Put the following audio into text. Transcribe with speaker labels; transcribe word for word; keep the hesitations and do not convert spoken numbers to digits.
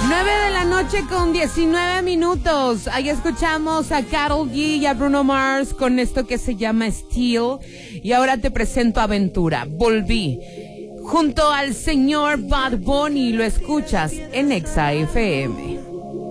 Speaker 1: nueve de la noche con diecinueve minutos. Ahí escuchamos a Karol G y a Bruno Mars con esto que se llama Steel. Y ahora te presento Aventura. Volví. Junto al señor Bad Bunny, lo escuchas en Exa F M.